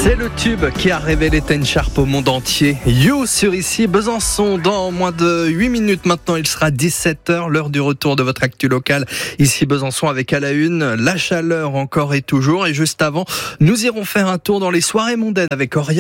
C'est le tube qui a révélé Ten Sharp au monde entier. You sur ici Besançon. Dans moins de 8 minutes maintenant, il sera 17h, l'heure du retour de votre actu locale. Ici Besançon avec à la une, la chaleur encore et toujours. Et juste avant, nous irons faire un tour dans les soirées mondaines avec Oriane.